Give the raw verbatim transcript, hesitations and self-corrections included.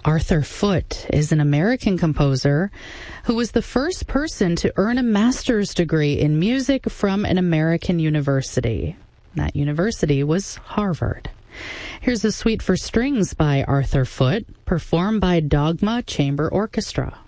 Arthur Foote is an American composer who was the first person to earn a master's degree in music from an American university. That university was Harvard. Here's a suite for strings by Arthur Foote, performed by Dogma Chamber Orchestra.